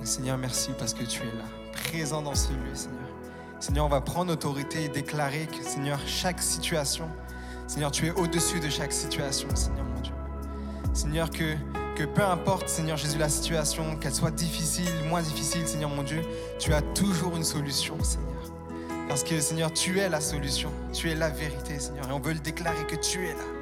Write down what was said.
Seigneur, merci parce que tu es là, présent dans ce lieu, Seigneur. Seigneur, on va prendre autorité et déclarer que, Seigneur, chaque situation, Seigneur, tu es au-dessus de chaque situation, Seigneur, mon Dieu. Seigneur, que peu importe, Seigneur Jésus, la situation, qu'elle soit difficile, moins difficile, Seigneur, mon Dieu, tu as toujours une solution, Seigneur. Parce que, Seigneur, tu es la solution, tu es la vérité, Seigneur, et on veut le déclarer que tu es là.